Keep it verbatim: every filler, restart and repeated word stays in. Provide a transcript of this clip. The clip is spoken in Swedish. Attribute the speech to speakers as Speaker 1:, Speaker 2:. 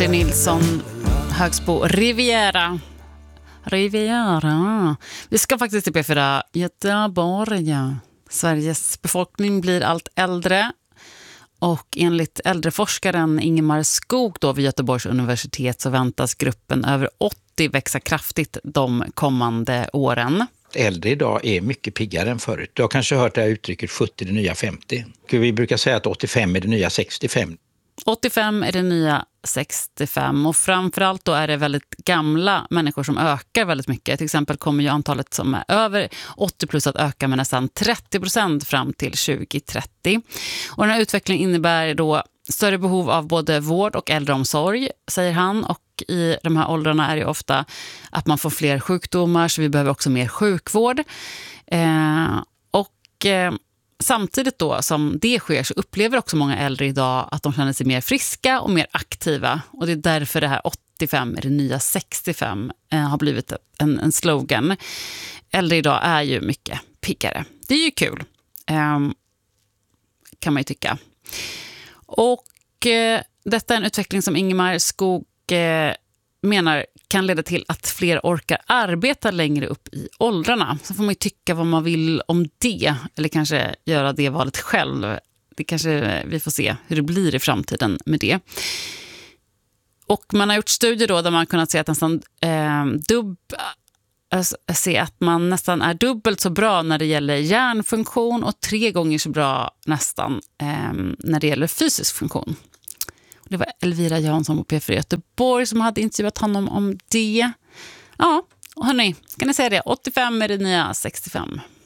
Speaker 1: Martin Nilsson, Högsbo Riviera. Riviera. Vi ska faktiskt till P fyra Göteborg. Sveriges befolkning blir allt äldre. Och enligt äldreforskaren Ingemar Skog då vid Göteborgs universitet så väntas gruppen över åttio växa kraftigt de kommande åren.
Speaker 2: Äldre idag är mycket piggare än förut. Du har kanske hört det här uttrycket sjuttio är det nya femtio. Vi brukar säga att åttiofem är det nya sextiofem.
Speaker 1: åttiofem är det nya sextiofem och framförallt då är det väldigt gamla människor som ökar väldigt mycket. Till exempel kommer ju antalet som är över åttio plus att öka med nästan trettio procent fram till tjugo trettio. Och den här utvecklingen innebär då större behov av både vård och äldreomsorg, säger han. Och i de här åldrarna är det ofta att man får fler sjukdomar så vi behöver också mer sjukvård. Eh, och... Eh, Samtidigt då som det sker så upplever också många äldre idag att de känner sig mer friska och mer aktiva. Och det är därför det här åttiofem är det nya sextiofem eh, har blivit en, en slogan. Äldre idag är ju mycket piggare. Det är ju kul, eh, kan man ju tycka. Och eh, detta är en utveckling som Ingemar Skog eh, menar kan leda till att fler orkar arbeta längre upp i åldrarna. Så får man ju tycka vad man vill om det. Eller kanske göra det valet själv. Det kanske vi får se hur det blir i framtiden med det. Och man har gjort studier då där man har kunnat se att nästan eh, dubb, äh, se att man nästan är dubbelt så bra när det gäller hjärnfunktion och tre gånger så bra nästan eh, när det gäller fysisk funktion. Det var Elvira Jansson på P fyra Göteborg som hade intervjuat honom om det. Ja, och hörni, kan ni säga det? åttiofem är det nya sextiofem.